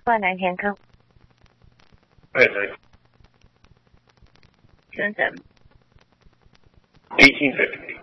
换哪天课？ 对。 先生。 1850.